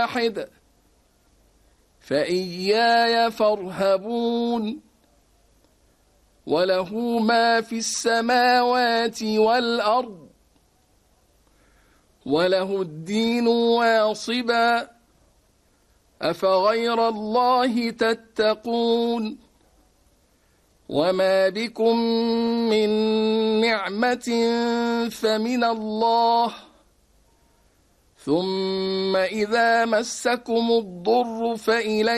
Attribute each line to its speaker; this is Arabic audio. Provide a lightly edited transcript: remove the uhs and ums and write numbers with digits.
Speaker 1: واحد فإياي فارهبون وله ما في السماوات والأرض وله الدين واصبا أفغير الله تتقون وما بكم من نعمة فمن الله ثم إذا مسكم الضر فإليه